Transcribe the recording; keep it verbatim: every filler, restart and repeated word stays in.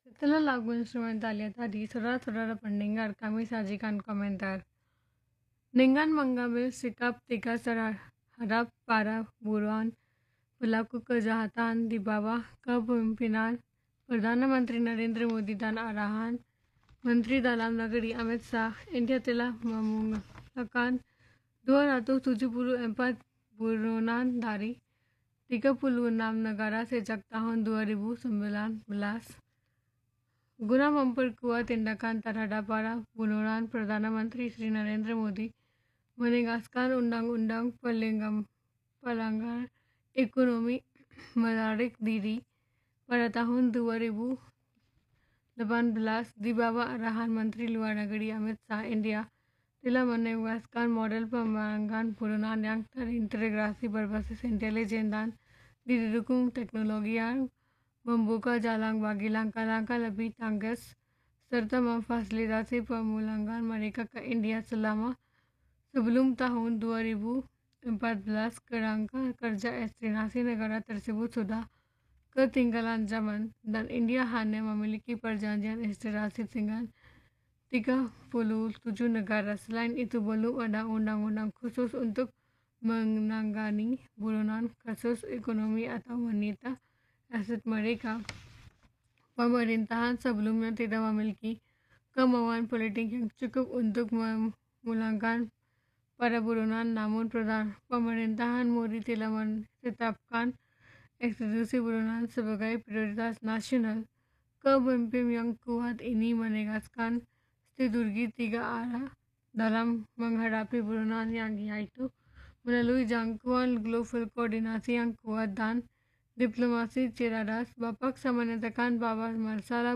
Setelah lagu instrumentalia tadi, saudara-saudara pendengar, kami sajikan komentar dengan mengambil sikap tegas terhadap para buruan pelaku kejahatan di bawah kepemimpinan Perdana Menteri Narendra Modi dan arahan Menteri Dalam Negeri Amit Shah. India telah memulakan dua ratus tujuh puluh empat buronan dari tiga puluh enam negara sejak tahun dua ribu sembilan belas guna memperkuat tindakan terhadap para buronan. Perdana Menteri Sri Narendra Modi menegaskan undang-undang pelanggar ekonomi menarik diri pada tahun dua ribu delapan belas di bawah arahan Menteri Luar Negeri Amit Shah. India telah menegaskan model pembangunan buronan yang terintegrasi berbasis intelijen dan didukung teknologi yang membuka jalan bagi langkah-langkah lebih tangkas serta memfasilitasi pemulangan mereka ke India selama sebelum tahun dua ribu empat belas. Kerangka kerja destinasi negara tersebut sudah ketinggalan zaman dan India hanya memiliki perjanjian destinasi dengan tiga puluh tujuh negara. Selain itu, belum ada undang-undang khusus untuk menangani buronan kasus ekonomi atau menyita aset mereka. Pemerintahan sebelumnya tidak memiliki kemauan politik yang cukup untuk memulangkan para buronan, namun pemerintahan Modi telah menetapkan eksekusi buronan sebagai prioritas nasional. Kepemimpinan yang kuat ini menegaskan strategi tiga arah dalam menghadapi buronan, yang yaitu melalui jangkauan global, koordinasi yang kuat, dan diplomasi cerdas. Bapak saya menyatakan bahwa masalah